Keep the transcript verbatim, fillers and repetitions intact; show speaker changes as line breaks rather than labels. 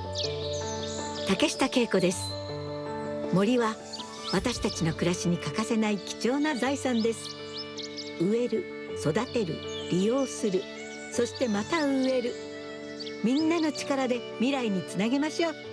竹下恵子です。森は私たちの暮らしに欠かせない貴重な財産です。植える、育てる、利用する、そしてまた植える。みんなの力で未来につなげましょう。